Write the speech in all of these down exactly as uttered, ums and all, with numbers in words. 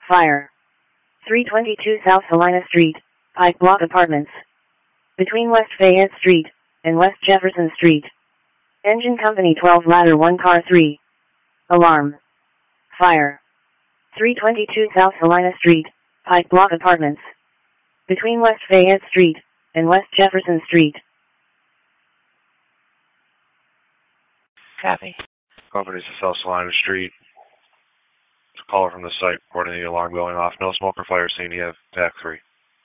Fire. three twenty-two South Salina Street, Pike Block Apartments. Between West Fayette Street and West Jefferson Street. Engine Company twelve Ladder one Car three. Alarm. Fire. three twenty-two South Salina Street, Pike Block Apartments. Between West Fayette Street and West Jefferson Street. Copy. Company's to South Salina Street. It's a caller from the site reporting the alarm going off. No smoke or fire scene. You have T A C three.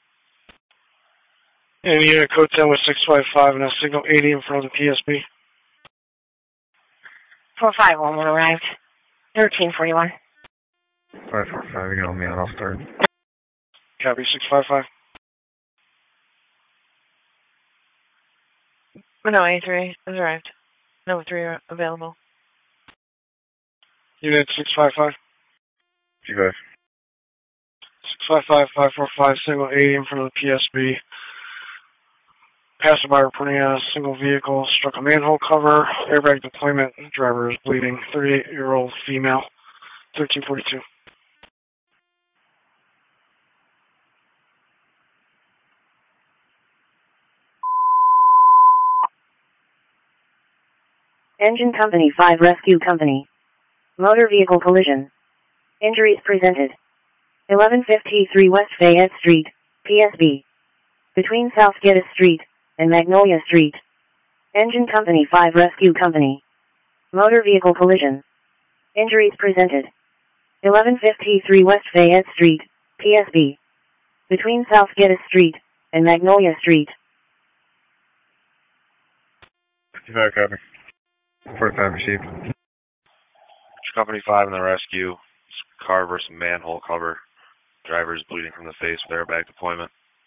And unit code ten with six five five and a signal eighty in front of the P S B. four five one one arrived. thirteen forty-one. five four five, you can hold me on, I'll start. Copy, six five five. No, A three has arrived. No three are available. Unit six five five. G five. six five five, five four five, signal eighty in front of the P S B. Passerby reporting a single vehicle struck a manhole cover. Airbag deployment. Driver is bleeding. thirty-eight-year-old female. thirteen forty-two. Engine Company five Rescue Company. Motor vehicle collision. Injuries presented. eleven fifty-three West Fayette Street, P S B. Between South Geddes Street and Magnolia Street. Engine Company five Rescue Company. Motor vehicle collision. Injuries presented. eleven fifty-three West Fayette Street, P S B. Between South Geddes Street and Magnolia Street. fifty-five, copy. forty-five received. Company five in the rescue. Car versus manhole cover. Driver is bleeding from the face with airbag deployment.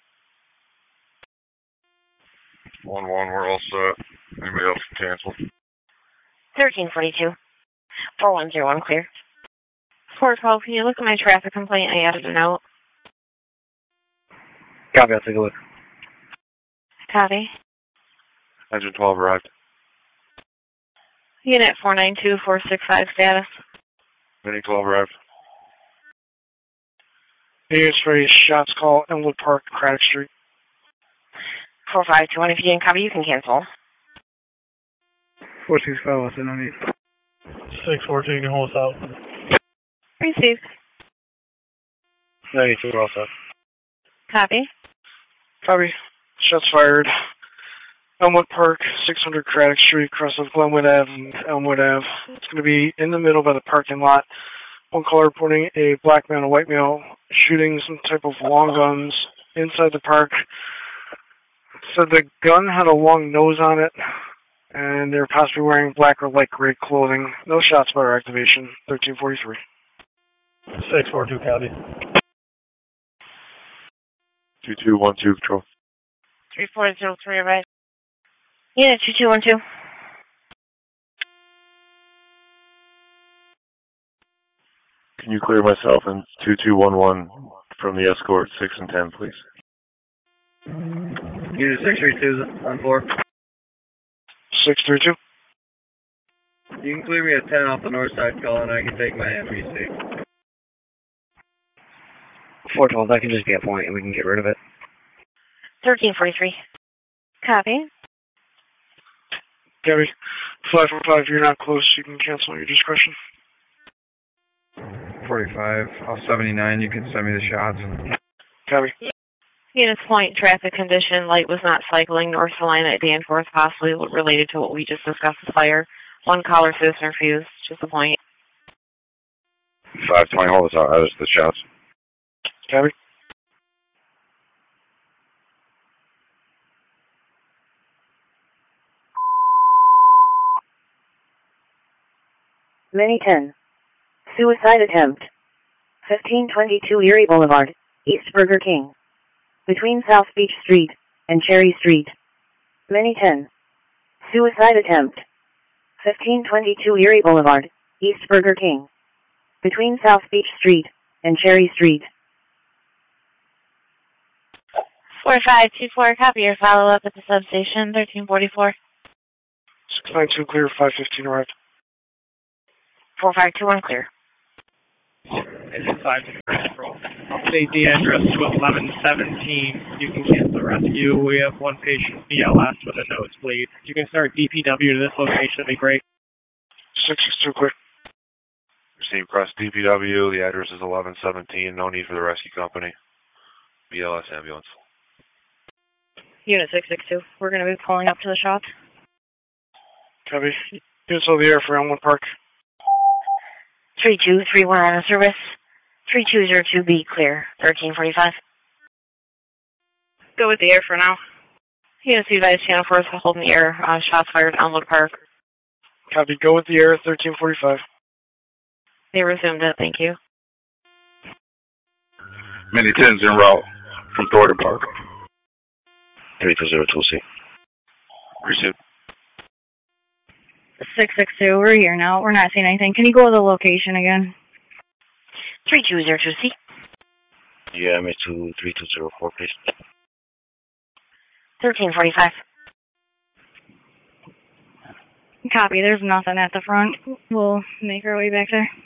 one one, we're all set. Anybody else can cancel? thirteen forty-two. four one zero one clear. four twelve, can you look at my traffic complaint? I added a note. Copy, I'll take a look. Copy. Engine twelve arrived. Unit four nine two four six five status. Mini twelve arrived. Units ready, shots call, Elmwood Park, Craddock Street. four five two one, if you didn't copy, you can cancel. four six five, I'll send on you. six four two, you can hold us out. Received. ninety-two, we're all set. Copy. Copy. Shots fired. Elmwood Park, six hundred Craddock Street, cross of Glenwood Ave and Elmwood Ave. It's going to be in the middle by the parking lot. One caller reporting a black man and a white male shooting some type of long guns inside the park. Said the gun had a long nose on it, and they were possibly wearing black or light gray clothing. No shots fire activation. thirteen forty-three. six four two, copy. two two one two, control. three four zero three, right? Unit two two one two. Can you clear myself and two two one one from the escort six and ten, please? Unit six three two on four. six three two. You can clear me at ten off the north side call and I can take my M E C. four twelve, that can just be a point and we can get rid of it. thirteen forty-three. Copy. Gabby, five four five, you're not close, you can cancel at your discretion. forty-five, off seventy-nine, you can send me the shots. Gabby. Units point, traffic condition, light was not cycling, North Salina at Danforth, possibly related to what we just discussed, the fire. One caller citizen refused, just a point. five twenty, hold us out, others the shots. Gabby. Mini ten. Suicide attempt. fifteen twenty-two Erie Boulevard, East Burger King. Between South Beach Street and Cherry Street. Mini ten. Suicide attempt. fifteen twenty-two Erie Boulevard, East Burger King. Between South Beach Street and Cherry Street. four five two four, copy your follow-up at the substation, thirteen forty-four. six nine two clear, five fifteen arrived. four five two one clear. It's five April. Update the address to eleven seventeen. You can cancel the rescue. We have one patient B L S with a nosebleed. You can start D P W to this location. That'd be great. six six two, quick. Received Crest D P W. The address is eleven seventeen. No need for the rescue company. B L S ambulance. Unit six six two. We're going to be pulling up to the shop. Copy. Units over the air for Elmwood Park. three two three one out of service. three two zero two B clear. thirteen forty-five. Go with the air for now. Units advised channel four is holding the air. Uh, shots fired at Elmwood Park. Copy. Go with the air, thirteen forty-five. They resumed it. Thank you. Many tens en route from Thornton Park. three two zero two C. Received. six six two, we're here now. We're not seeing anything. Can you go to the location again? three two zero two C. Yeah, M A two three two zero four, please. thirteen forty-five. Copy, there's nothing at the front. We'll make our way back there.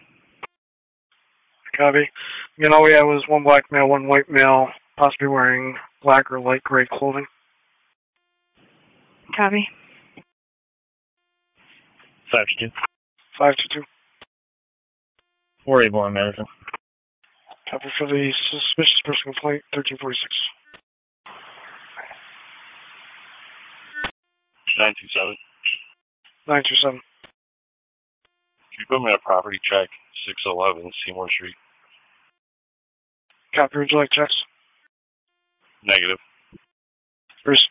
Copy. Again, all we had was one black male, one white male, possibly wearing black or light gray clothing. Copy. five two two. five two two. four eight one medicine. Copy for the suspicious person complaint, thirteen forty-six. nine two seven. nine two seven. Can you put me on a property check, six eleven Seymour Street? Copy, would you like checks? Negative. Bruce.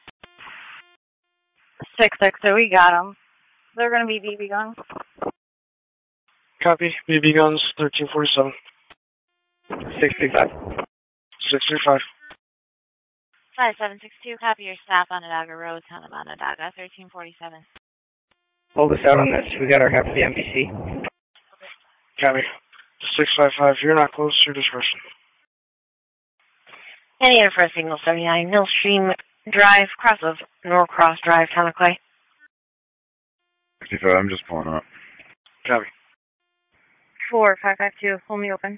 six six two, we got them. They're going to be B B guns. Copy, B B guns, thirteen forty-seven. six three five. six three five. five seven six two, copy your stop on Onondaga Road, town of Onondaga, thirteen forty-seven. Hold us out on this. We got our half of the M P C. Copy. six five five, you're not close to your discretion. Any air for a signal seventy-nine, Millstream Drive, cross of Norcross Drive, Town of Clay. fifty-five, I'm just pulling up. Copy. four five five two, hold me open.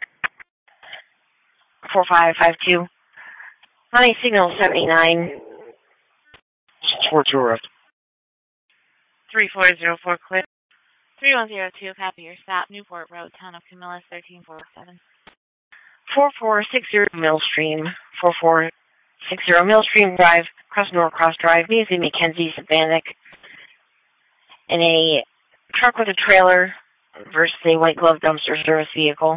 four five five two. Honey, signal seventy-nine. four two arrived. three four zero four, clear. three one zero two, copy your stop, Newport Road, town of Camillus, thirteen forty-seven. four four six zero Millstream. four four six zero Millstream Drive, cross Norcross Drive, Maisie McKenzie, Savanic. In a truck with a trailer versus a white glove dumpster service vehicle.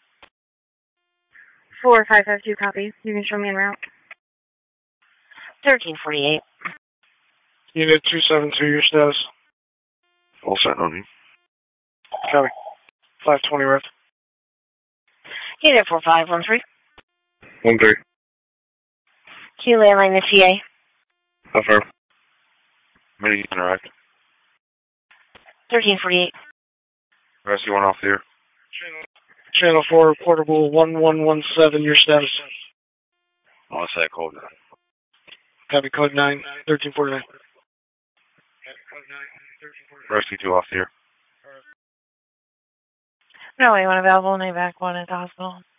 four five five two, copy. You can show me en route. thirteen forty-eight. Unit two seven two, your status. All set, no need. Copy. five twenty arrived. Unit four five one three. one three. Q landline the T A. Affirm. Many interact. thirteen forty-eight. Rescue one off the air. Channel four, portable one one one seven, your status. What's that code? Copy, code nine, thirteen forty-nine. Rescue two off the air. No, anyone available? Name back one at the hospital.